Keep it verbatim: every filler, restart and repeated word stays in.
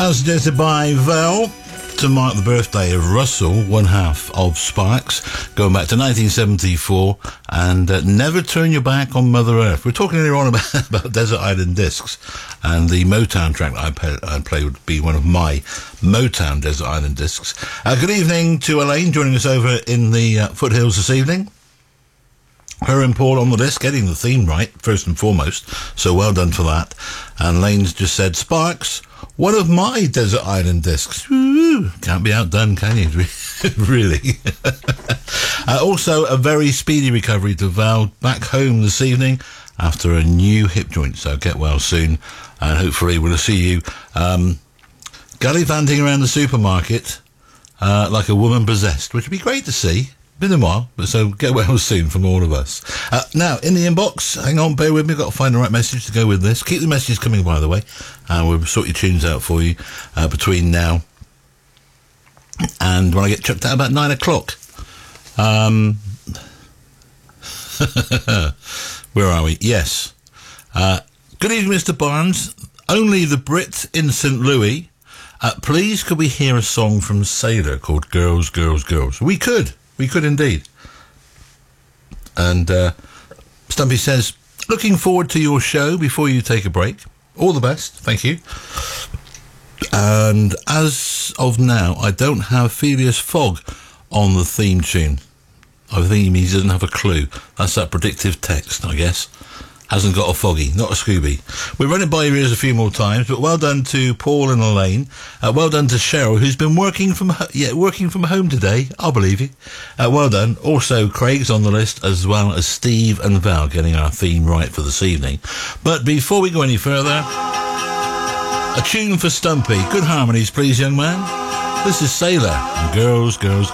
As suggested by Val, to mark the birthday of Russell, one half of Sparks, going back to nineteen seventy-four, and uh, Never Turn Your Back on Mother Earth. We're talking earlier on about, about Desert Island Discs, and the Motown track that I play, I play would be one of my Motown Desert Island Discs. Uh, good evening to Elaine, joining us over in the uh, foothills this evening. Her and Paul on the list, getting the theme right, first and foremost, so well done for that. And Lane's just said, Sparks, one of my Desert Island Discs. Woo, can't be outdone, can you? Really? uh, also, a very speedy recovery to Val, back home this evening after a new hip joint, so get well soon, and hopefully we'll see you um, gallivanting around the supermarket uh, like a woman possessed, which would be great to see. Been a while, but so get well soon from all of us. Uh, now, in the inbox, hang on, bear with me, I've got to find the right message to go with this. Keep the messages coming, by the way, and we'll sort your tunes out for you uh, between now and when I get chucked out about nine o'clock. Um, where are we? Yes. Uh, good evening, Mister Barnes. Only the Brit in Saint Louis. Uh, please, could we hear a song from Sailor called Girls, Girls, Girls? We could. We could indeed. And uh, Stumpy says, looking forward to your show before you take a break. All the best. Thank you. And as of now, I don't have Phileas Fogg on the theme tune. I think he doesn't have a clue. That's that predictive text, I guess. Hasn't got a Foggy, not a Scooby. We'll run it by your ears a few more times, but well done to Paul and Elaine. Uh, well done to Cheryl, who's been working from ho- yeah working from home today. I'll believe you. Uh, well done. Also, Craig's on the list, as well as Steve and Val getting our theme right for this evening. But before we go any further, a tune for Stumpy. Good harmonies, please, young man. This is Sailor. Girls, girls,